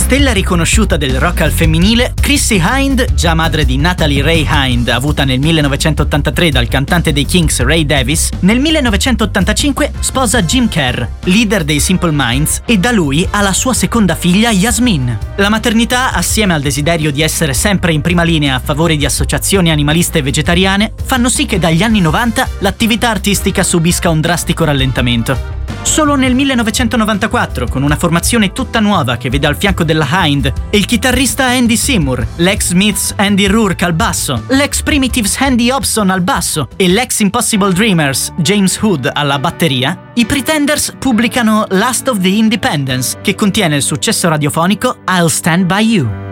Stella riconosciuta del rock al femminile, Chrissie Hynde, già madre di Natalie Ray Hynde, avuta nel 1983 dal cantante dei Kinks Ray Davies, nel 1985 sposa Jim Kerr, leader dei Simple Minds, e da lui ha la sua seconda figlia Yasmin. La maternità, assieme al desiderio di essere sempre in prima linea a favore di associazioni animaliste e vegetariane, fanno sì che dagli anni 90 l'attività artistica subisca un drastico rallentamento. Solo nel 1994, con una formazione tutta nuova che vede al fianco della Hynde il chitarrista Andy Seymour, l'ex Smiths Andy Rourke al basso, l'ex Primitives Andy Hobson al basso e l'ex Impossible Dreamers James Hood alla batteria, i Pretenders pubblicano Last of the Independents, che contiene il successo radiofonico I'll Stand By You.